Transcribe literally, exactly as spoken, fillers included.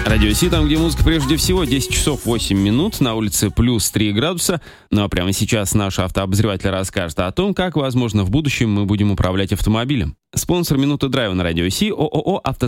Радио Си, там, где музыка прежде всего, десять часов восемь минут, на улице плюс три градуса. Ну а прямо сейчас наш автообозреватель расскажет о том, как, возможно, в будущем мы будем управлять автомобилем. Спонсор «Минуты драйва» на Радио Си — ООО «Авто».